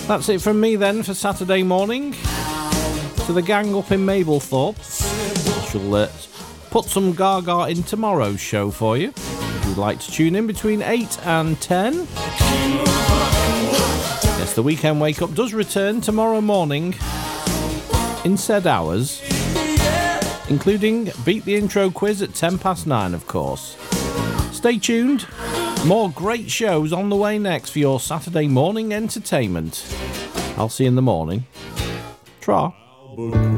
That's it from me then for Saturday morning. To the gang up in Mablethorpe, she'll put some Gaga in tomorrow's show for you. If you'd like to tune in between 8 and 10. Yes, the Weekend Wake Up does return tomorrow morning in said hours, including Beat the Intro quiz at 9:10, of course. Stay tuned. More great shows on the way next for your Saturday morning entertainment. I'll see you in the morning. Tra.